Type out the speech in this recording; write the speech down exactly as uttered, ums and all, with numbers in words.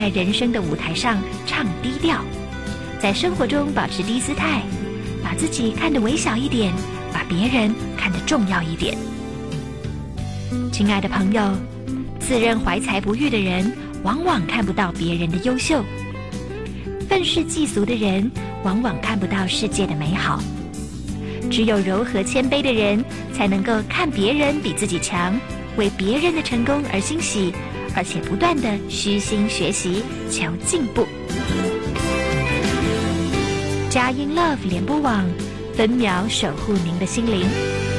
在人生的舞台上唱低调，在生活中保持低姿态，把自己看得微小一点，把别人看得重要一点。亲爱的朋友，自认怀才不遇的人往往看不到别人的优秀，愤世嫉俗的人往往看不到世界的美好。只有柔和谦卑的人才能够看别人比自己强，为别人的成功而欣喜，而且不断的虚心学习，求进步。佳音 Love 联播网，分秒守护您的心灵。